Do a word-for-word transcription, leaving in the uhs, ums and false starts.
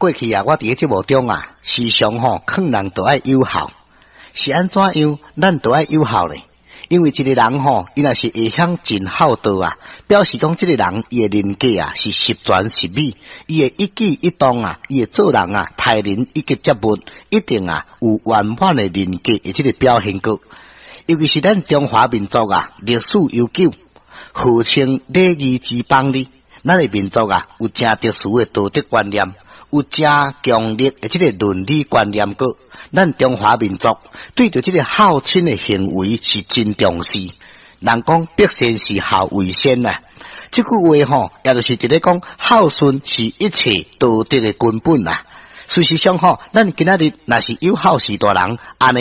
过去啊，我伫个节目中啊，时常吼劝人都爱有效，是安怎样？咱都爱有效咧。因为一个人吼，伊若是会晓尽孝道啊，表示讲这个人伊的人格啊是十全十美，伊的一举一动啊，伊的做人啊，待人以及接物，一定啊有圆满的人格的这个表现过。尤其是咱中华民族啊，历史悠久，号称礼仪之邦哩。咱的民族啊，有正特殊的道德观念，有正强烈的这个伦理观念个。咱中华民族对着这个孝亲的行为是真重视。人讲必先是孝为先啊，这句话吼，也就是伫咧讲孝顺是一切道德的根本啊。事实上吼，咱今仔日若是有孝是大人，安尼。